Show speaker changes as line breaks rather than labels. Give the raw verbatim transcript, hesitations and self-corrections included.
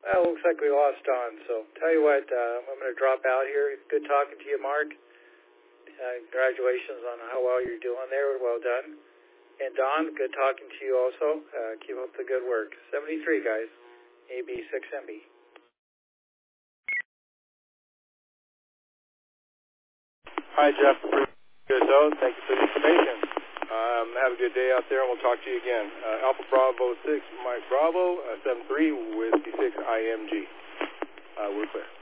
Well, looks like we lost Don, so tell you what, uh, I'm going to drop out here. Good talking to you, Mark. Uh, congratulations on how well you're doing there. Well done. And Don, good talking to you also. Uh, keep up the good work. seventy-three, guys. A B six M B.
Hi, Jeff. Good zone. Thank you for the information. Um, have a good day out there, and we'll talk to you again. Uh, Alpha Bravo six, Mike Bravo, uh, seven three, Whiskey six I M G. Uh, we're clear.